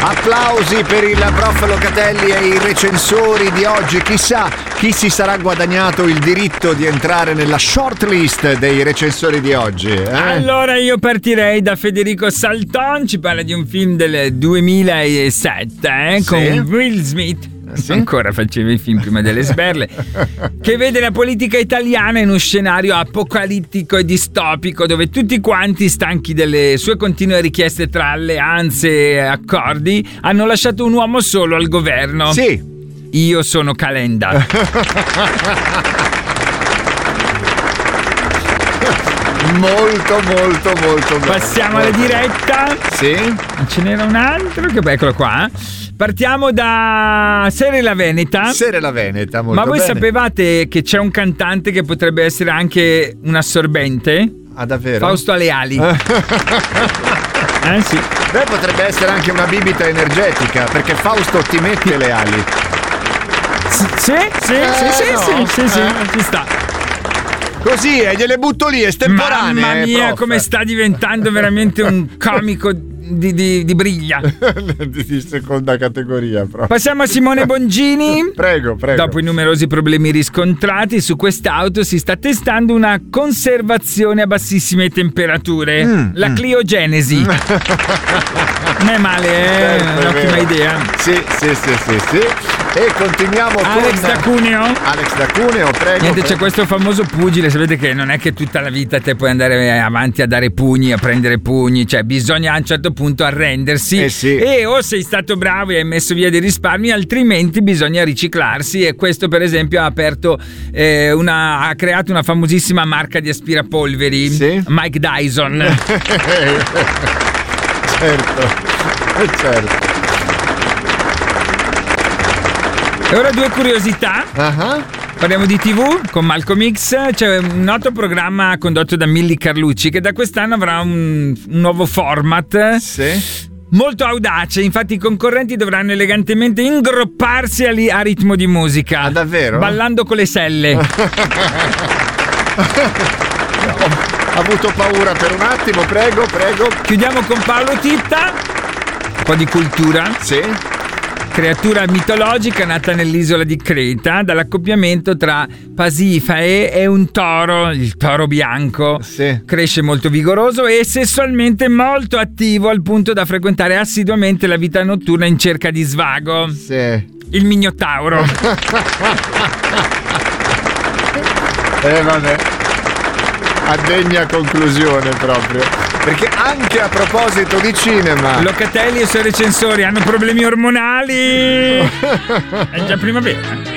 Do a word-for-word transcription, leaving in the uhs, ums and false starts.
Applausi per il prof Locatelli e i recensori di oggi. Chissà chi si sarà guadagnato il diritto di entrare nella shortlist dei recensori di oggi. Eh? Allora io partirei da Federico Salton, ci parla di un film del duemilasette eh, sì. con Will Smith. Sì. Ancora faceva i film prima delle sberle, che vede la politica italiana in uno scenario apocalittico e distopico dove tutti quanti, stanchi delle sue continue richieste tra alleanze e accordi, hanno lasciato un uomo solo al governo. Sì. Io sono Calenda. Molto molto molto bello. Passiamo alla diretta. Sì. Ce n'era un altro che beh, eccolo qua. Partiamo da Sere la Veneta. Sere la Veneta, molto Ma voi bene. sapevate che c'è un cantante che potrebbe essere anche un assorbente? Ah, davvero? Fausto Aleali. Eh sì. Beh, potrebbe essere anche una bibita energetica, perché Fausto ti mette le ali. Sì, sì, sì, Eh, sì, sì, no. sì, sì, sì, Eh. ci sta. Così, e gliele butto lì, estemporanee. Mamma mia, prof. come sta diventando veramente un comico di, di, di briglia. Di seconda categoria, proprio. Passiamo a Simone Bongini. Prego, prego. Dopo i numerosi problemi riscontrati su quest'auto si sta testando una conservazione a bassissime temperature, Mm, la mm. criogenesi. Non è male, eh? Certo, È è un'ottima vero. idea. Sì, sì, sì, sì, sì. E continuiamo Alex con da Cuneo. Alex da Cuneo, prego. Niente, prego. c'è questo famoso pugile, sapete che non è che tutta la vita te puoi andare avanti a dare pugni, a prendere pugni, cioè bisogna a un certo punto arrendersi Eh sì. e o sei stato bravo e hai messo via dei risparmi, altrimenti bisogna riciclarsi, e questo per esempio ha aperto eh, una, ha creato una famosissima marca di aspirapolveri, Sì. Mike Dyson. Certo, certo. E ora due curiosità. Ah, Parliamo di tivù con Malcolm X. C'è un noto programma condotto da Milly Carlucci che da quest'anno avrà un, un nuovo format sì. molto audace. Infatti i concorrenti dovranno elegantemente ingropparsi a, li- a ritmo di musica. Ah, davvero? Ballando con le selle. Ho avuto paura per un attimo, prego, prego. Chiudiamo con Paolo Titta. Un po' di cultura. Sì. Creatura mitologica nata nell'isola di Creta dall'accoppiamento tra Pasifae e un toro, il toro bianco. Sì. Cresce molto vigoroso e sessualmente molto attivo al punto da frequentare assiduamente la vita notturna in cerca di svago. Sì. Il mignottauro. Eh vabbè. A degna conclusione proprio. Perché anche a proposito di cinema, Locatelli e i suoi recensori hanno problemi ormonali. È già primavera.